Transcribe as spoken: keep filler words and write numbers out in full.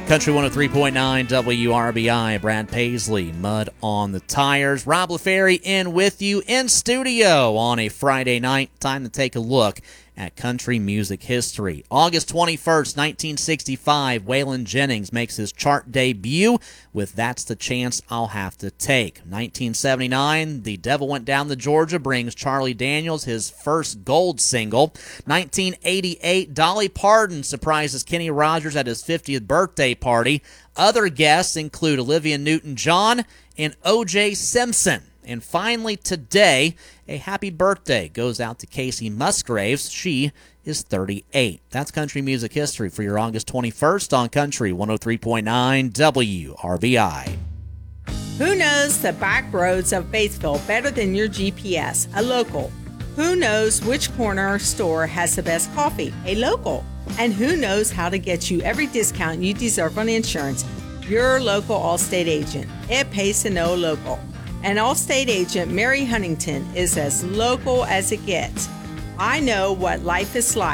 Country one oh three point nine W R B I, Brad Paisley, Mud on the Tires. Rob LaFerry in with you in studio on a Friday night. Time to take a look at country music history. August twenty-first, nineteen sixty-five, Waylon Jennings makes his chart debut with That's the Chance I'll Have to Take. nineteen seventy-nine, The Devil Went Down to Georgia brings Charlie Daniels his first gold single. nineteen eighty-eight, Dolly Parton surprises Kenny Rogers at his fiftieth birthday party. Other guests include Olivia Newton-John and O J Simpson. And finally today, a happy birthday goes out to Casey Musgraves. She is thirty-eight. That's country music history for your August twenty-first on Country one oh three point nine W R B I. Who knows the back roads of Batesville better than your G P S? A local. Who knows which corner store has the best coffee? A local. And who knows how to get you every discount you deserve on insurance? Your local Allstate agent. It pays to know local. And Allstate agent Mary Huntington is as local as it gets. I know what life is like.